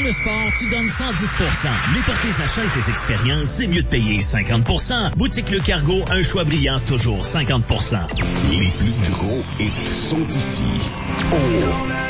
de sport, tu donnes 110%. Mais pour tes achats et tes expériences, c'est mieux de payer 50%. Boutique Le Cargo, un choix brillant, toujours 50%. Les plus gros hits sont ici. Oh!